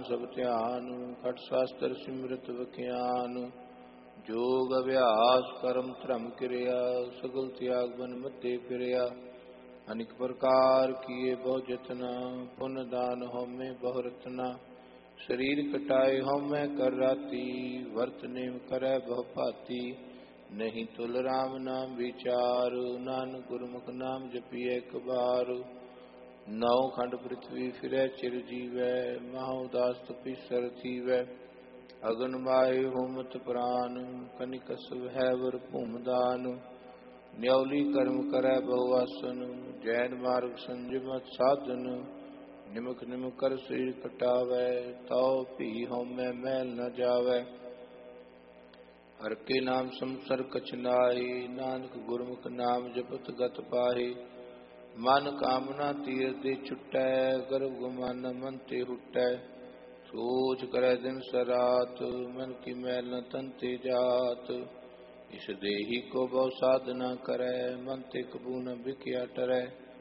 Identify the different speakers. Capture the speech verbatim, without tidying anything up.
Speaker 1: सब ध्यान, खट शास्त्र सिमरत विख्यान। जोग अभ्यास कर्म धर्म क्रिया, सगल त्याग बन मध्य फिरिया। अनेक प्रकार किए बहु जतना, पुण्य दान होमे बहु रतना। शरीर कटाए होमे कर राती, वर्त नेम करे बहु भांति। नहीं तुल राम नाम विचार, नानक गुरमुख नाम जपिए एक बार। नौ खंड पृथ्वी फिरै चिर जीवै, महा उदास तपीसर थीवै। अगन माय होमत प्राण, कनिकस है वर भूम दान। न्यौली कर्म करै बहु आसन, जैन मार्ग संजमत साधन। निमक निमक कर शरीर कटावै, तौ भी होमै मैल न जावै। हर के नाम संसर कछ नाहि, नानक गुरमुख नाम जपत गत पाहि। मन कामना तीर दे छुटै, गर्भ गुमान मन ते हुटै। सोच करे दिन सरात, मन की मैल न तन ते जात। इस देही को बहु साधना करै, मन ते कबू न बिख्या टरै।